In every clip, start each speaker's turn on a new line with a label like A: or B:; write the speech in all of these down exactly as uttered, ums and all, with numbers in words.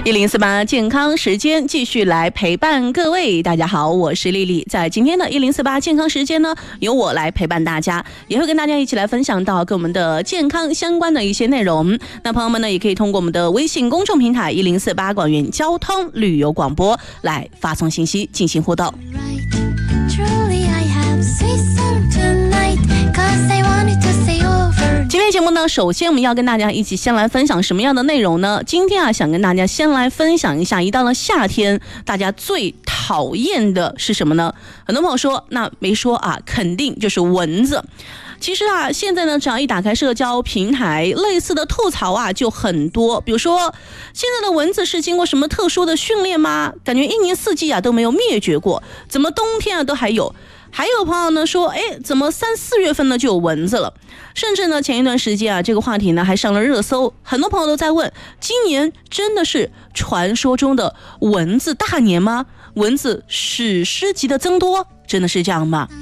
A: 一零四八健康时间继续来陪伴各位，大家好，我是丽丽。在今天的一零四八健康时间呢，由我来陪伴大家，也会跟大家一起来分享到跟我们的健康相关的一些内容。那朋友们呢，也可以通过我们的微信公众平台一零四八广元交通旅游广播来发送信息进行互动。今天节目呢，首先我们要跟大家一起先来分享什么样的内容呢？今天啊，想跟大家先来分享一下，一到了夏天，大家最讨厌的是什么呢？很多朋友说，那没说啊，肯定就是蚊子。其实啊，现在呢，只要一打开社交平台，类似的吐槽啊就很多。比如说，现在的蚊子是经过什么特殊的训练吗？感觉一年四季啊都没有灭绝过，怎么冬天啊都还有？还有朋友呢说，哎，怎么三四月份呢就有蚊子了？甚至呢，前一段时间啊，这个话题呢还上了热搜，很多朋友都在问，今年真的是传说中的蚊子大年吗？蚊子史诗级的增多，真的是这样吗？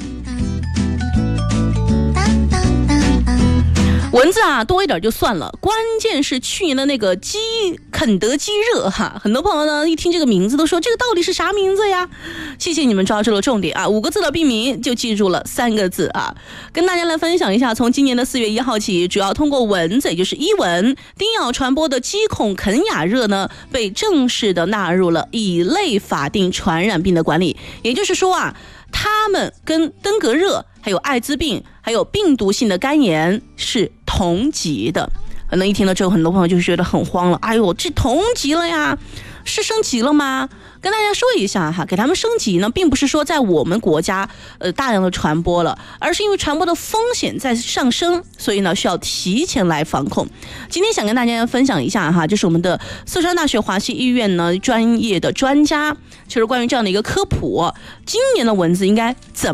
A: 蚊子啊多一点就算了，关键是去年的那个鸡肯德基热哈，很多朋友呢一听这个名字都说这个到底是啥名字呀？谢谢你们抓住了重点啊，五个字的病名就记住了三个字啊，跟大家来分享一下，从今年的四月一号起，主要通过蚊子，也就是伊蚊叮咬传播的鸡孔肯雅热呢，被正式的纳入了乙类法定传染病的管理，也就是说啊，他们跟登革热还有艾滋病还有病毒性的肝炎是同级的。可能一听到之后，很多朋友就觉得很慌了，哎呦，这同级了呀，是升级了吗？跟大家说一下哈，给他们升级呢，并不是说在我们国家呃大量的传播了，而是因为传播的风险在上升，所以呢需要提前来防控。今天想跟大家分享一下哈，就是我们的四川大学华西医院呢专业的专家，就是关于这样的一个科普，今年的蚊子应该怎么